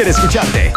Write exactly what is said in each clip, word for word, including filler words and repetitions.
quiere escucharte.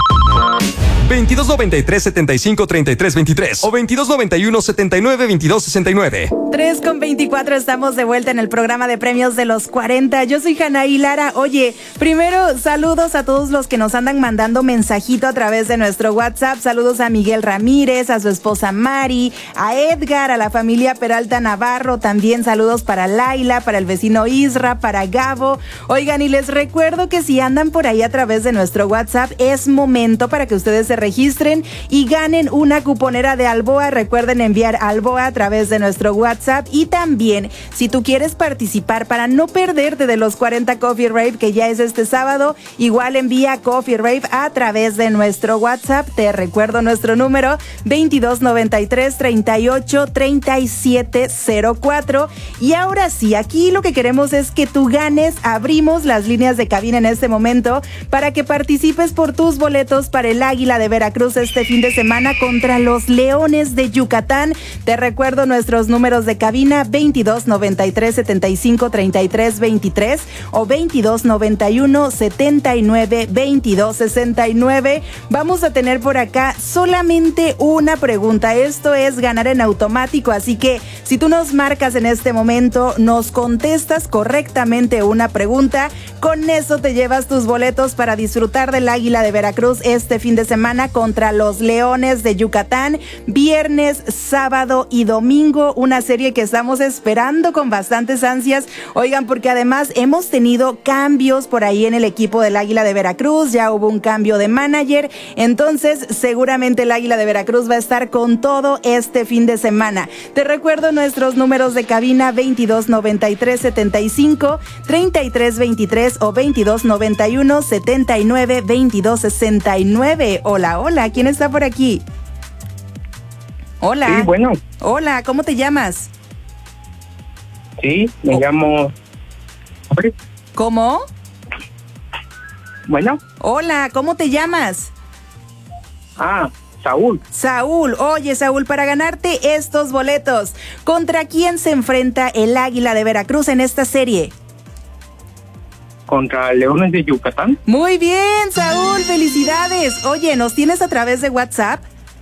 veintidós noventa y tres, setenta y cinco, treinta y tres, veintitrés o veintidós noventa y uno, setenta y nueve, veintidós sesenta y nueve. tres con veinticuatro, estamos de vuelta en el programa de premios de los cuarenta. Yo soy Hanaí Lara. Oye, primero, saludos a todos los que nos andan mandando mensajito a través de nuestro WhatsApp. Saludos a Miguel Ramírez, a su esposa Mari, a Edgar, a la familia Peralta Navarro. También saludos para Laila, para el vecino Isra, para Gabo. Oigan, y les recuerdo que si andan por ahí a través de nuestro WhatsApp, es momento para que ustedes se registren y ganen una cuponera de Alboa. Recuerden enviar Alboa a través de nuestro WhatsApp. Y también, si tú quieres participar para no perderte de los cuarenta Coffee Rave, que ya es este sábado, igual envía Coffee Rave a través de nuestro WhatsApp. Te recuerdo nuestro número veintidós noventa y tres, treinta y ocho, treinta y siete cero cuatro. Y ahora sí, aquí lo que queremos es que tú ganes. Abrimos las líneas de cabina en este momento para que participes por tus boletos para el Águila de Veracruz este fin de semana contra los Leones de Yucatán. Te recuerdo nuestros números de cabina veintidós noventa y tres, setenta y cinco, treinta y tres, veintitrés o veintidós noventa y uno, setenta y nueve, veintidós sesenta y nueve. Vamos a tener por acá solamente una pregunta. Esto es ganar en automático, así que si tú nos marcas en este momento, nos contestas correctamente una pregunta, con eso te llevas tus boletos para disfrutar del Águila de Veracruz este fin de semana contra los Leones de Yucatán, viernes, sábado y domingo, una serie que estamos esperando con bastantes ansias. Oigan, porque además hemos tenido cambios por ahí en el equipo del Águila de Veracruz, ya hubo un cambio de manager, entonces seguramente el Águila de Veracruz va a estar con todo este fin de semana. Te recuerdo nuestros números de cabina veintidós noventa y tres, setenta y cinco, treinta y tres, veintitrés o veintidós noventa y uno, setenta y nueve, veintidós sesenta y nueve. Hola, hola, ¿quién está por aquí? Hola. Sí, bueno. Hola, ¿cómo te llamas? Sí, me oh. llamo... ¿Cómo? Bueno. Hola, ¿cómo te llamas? Ah, Saúl. Saúl, oye Saúl, para ganarte estos boletos, ¿contra quién se enfrenta el Águila de Veracruz en esta serie? Contra Leones de Yucatán. Muy bien, Saúl, felicidades. Oye, ¿nos tienes a través de WhatsApp?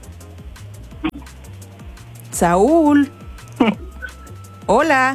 Saúl. Hola.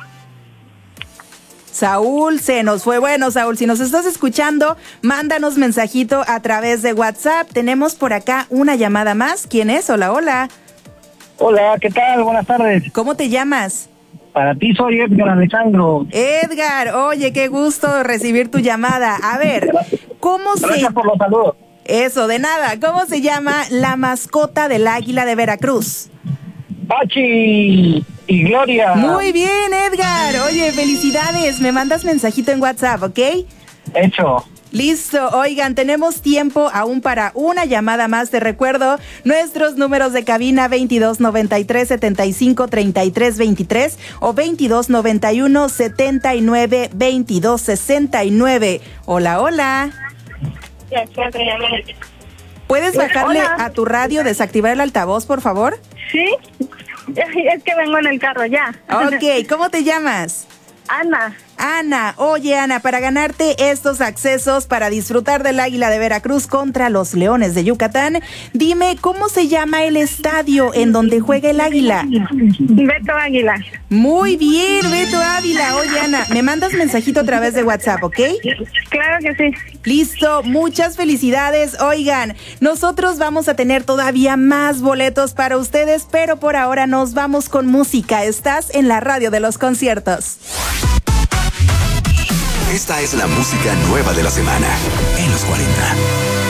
Saúl, se nos fue. Bueno, Saúl, si nos estás escuchando, mándanos mensajito a través de WhatsApp. Tenemos por acá una llamada más. ¿Quién es? Hola, hola. Hola, ¿qué tal? Buenas tardes. ¿Cómo te llamas? Para ti soy Edgar Alejandro. Edgar, oye, qué gusto recibir tu llamada. A ver, ¿cómo se... Gracias por los saludos. Eso, de nada. ¿Cómo se llama la mascota del Águila de Veracruz? Pachi y Gloria. Muy bien, Edgar. Oye, felicidades. Me mandas mensajito en WhatsApp, ¿ok? Hecho. Listo, oigan, tenemos tiempo aún para una llamada más. Te recuerdo nuestros números de cabina veintidós noventa y tres, setenta y cinco, treinta y tres, veintitrés o veintidós noventa y uno, setenta y nueve, veintidós sesenta y nueve. Hola, hola. ¿Puedes bajarle Hola. a tu radio, desactivar el altavoz, por favor? Sí, es que vengo en el carro ya. Ok, ¿cómo te llamas? Ana. Ana, oye Ana, para ganarte estos accesos para disfrutar del Águila de Veracruz contra los Leones de Yucatán, dime cómo se llama el estadio en donde juega el Águila. Beto Águila. Muy bien, Beto Ávila. Oye Ana, me mandas mensajito a través de WhatsApp, ¿ok? Claro que sí. Listo, muchas felicidades. Oigan, nosotros vamos a tener todavía más boletos para ustedes, pero por ahora nos vamos con música. Estás en la radio de los conciertos. Esta es la música nueva de la semana en los cuarenta.